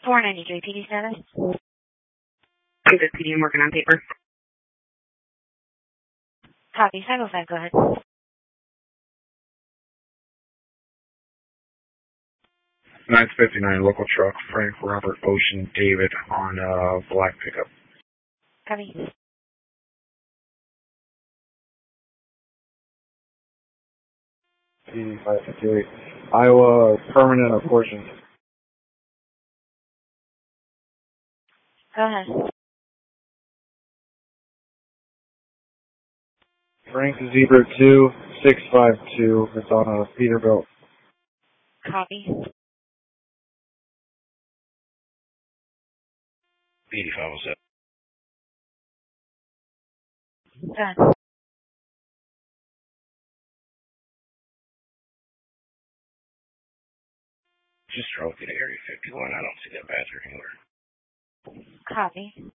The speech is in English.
493 PD status. This PD, I'm working on paper. Copy. 505, go ahead. 959 local truck, Frank, Robert, Ocean, David on black pickup. Copy. PD 558. Iowa, permanent or portion? Go ahead. Frank Zebra 2652. It's on a Peterbilt. Copy. PD 507. Done. Just drove through to Area 51. I don't see that badger anywhere. Copy.